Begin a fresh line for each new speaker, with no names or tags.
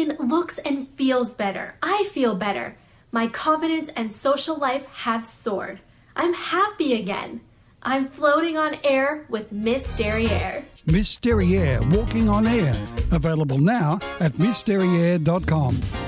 skin looks and feels better. I feel better. My confidence and social life have soared. I'm happy again. I'm floating on air with Miss Derriere.
Miss Derriere, walking on air. Available now at MissDerriere.com.